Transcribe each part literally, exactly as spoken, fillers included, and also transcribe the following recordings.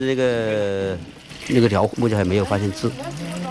这个那个条目前还没有发现字。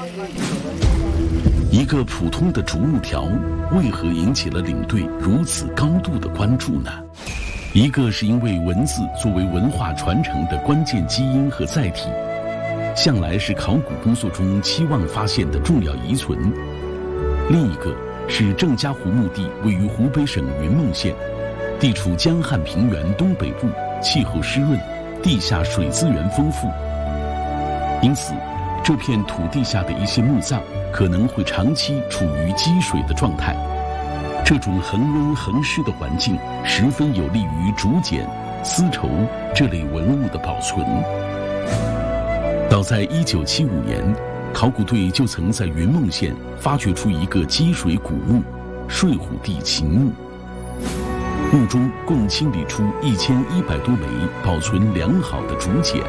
一个普通的竹木条，为何引起了领队如此高度的关注呢？一个是因为文字作为文化传承的关键基因和载体，向来是考古工作中期望发现的重要遗存；另一个是郑家湖墓地位于湖北省云梦县，地处江汉平原东北部，气候湿润，地下水资源丰富，因此这片土地下的一些墓葬可能会长期处于积水的状态。这种恒温恒湿的环境十分有利于竹简、丝绸这类文物的保存。早在一九七五年，考古队就曾在云梦县发掘出一个积水古墓——睡虎地秦墓。墓中共清理出一千一百多枚保存良好的竹简。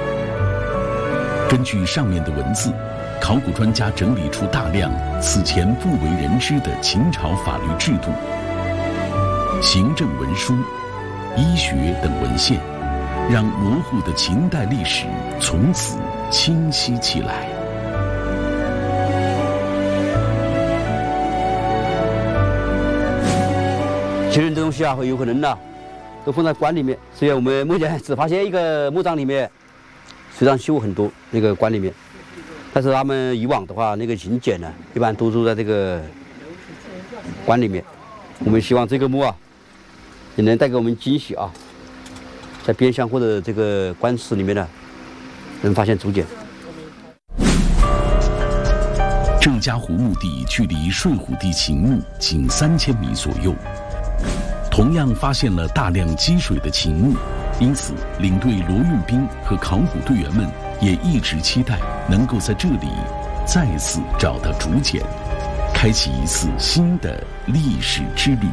根据上面的文字，考古专家整理出大量此前不为人知的秦朝法律制度、行政文书、医学等文献，让模糊的秦代历史从此清晰起来。 其实这东西啊，有可能呢、啊，都放在棺里面。所以我们目前只发现一个墓葬里面，水上锈很多，那个棺里面。但是他们以往的话，那个秦简呢，一般都住在这个棺里面。我们希望这个墓啊，也能带给我们惊喜啊，在边箱或者这个棺室里面呢，能发现竹简。 郑家湖墓地距离睡虎地秦墓仅三千米左右，同样发现了大量积水的秦墓，因此领队罗运兵和考古队员们也一直期待能够在这里再次找到竹简，开启一次新的历史之旅。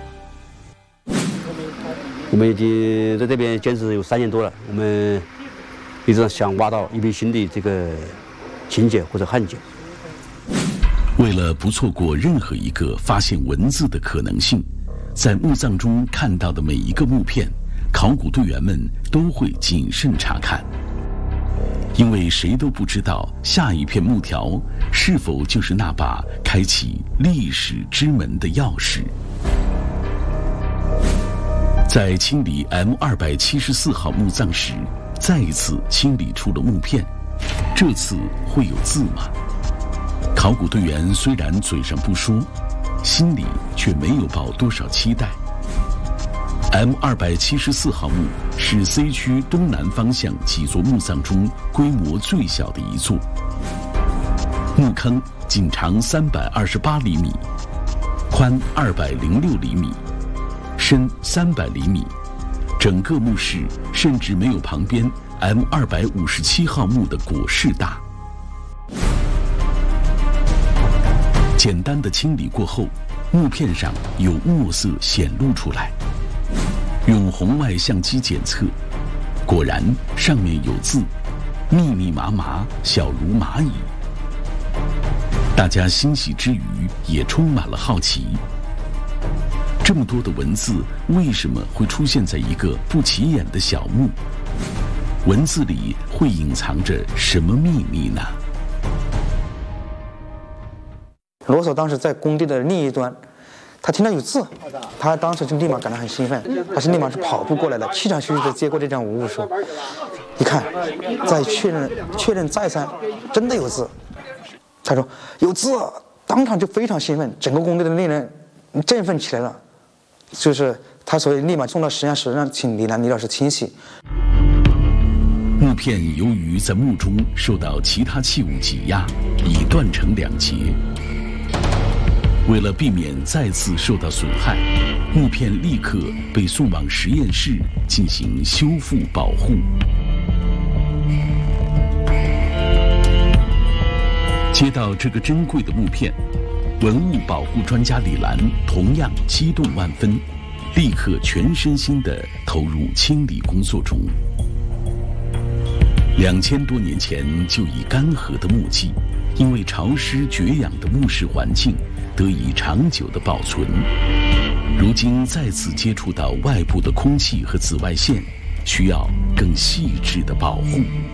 我们已经在这边坚持有三年多了，我们一直想挖到一批新的这个秦简或者汉简。 为了不错过任何一个发现文字的可能性，在墓葬中看到的每一个木片，考古队员们都会谨慎查看，因为谁都不知道下一片木条是否就是那把开启历史之门的钥匙。在清理 M 二百七十四号墓葬时，再一次清理出了木片，这次会有字吗？考古队员虽然嘴上不说，心里却没有抱多少期待。M 二百七十四号墓是 C 区东南方向几座墓葬中规模最小的一座，墓坑仅长三百二十八厘米，宽二百零六厘米，深三百厘米，整个墓室甚至没有旁边 M 二百五十七号墓的椁室大。简单的清理过后，木片上有墨色显露出来。用红外相机检测，果然上面有字，密密麻麻，小如蚂蚁。大家欣喜之余，也充满了好奇。这么多的文字，为什么会出现在一个不起眼的小墓？文字里会隐藏着什么秘密呢？ 罗索当时在工地的另一端，他听到有字，他当时就立马感到很兴奋，他是立马是跑步过来的，气喘吁吁的接过这张文物说：“一看，再确认确认再三，真的有字。”他说：“有字！”当场就非常兴奋，整个工地的令人振奋起来了。就是他所以立马送到实验室，让请李兰李老师清洗。 木片由于在墓中受到其他器物挤压，已断成两截。为了避免再次受到损害，木片立刻被送往实验室进行修复保护。接到这个珍贵的木片，文物保护专家李兰同样激动万分，立刻全身心地投入清理工作中。两千多年前就已干涸的墓迹，因为潮湿绝氧的墓室环境得以长久的保存。如今再次接触到外部的空气和紫外线，需要更细致的保护。